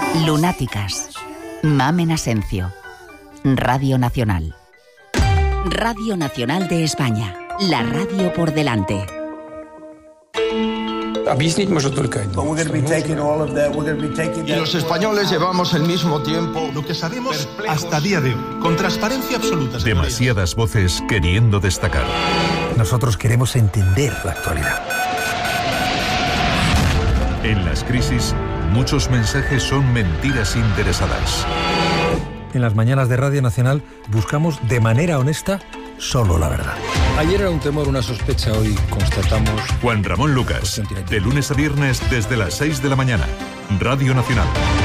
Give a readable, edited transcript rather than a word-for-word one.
Lunáticas. Mamen Asencio. Radio Nacional. Radio Nacional de España. La radio por delante. Y los españoles llevamos el mismo tiempo. Lo que sabemos hasta día de hoy, con transparencia absoluta. Demasiadas voces queriendo destacar. Nosotros queremos entender la actualidad. En las crisis, muchos mensajes son mentiras interesadas. En las mañanas de Radio Nacional buscamos de manera honesta solo la verdad. Ayer era un temor, una sospecha, hoy constatamos... Juan Ramón Lucas, de lunes a viernes desde las 6 de la mañana. Radio Nacional.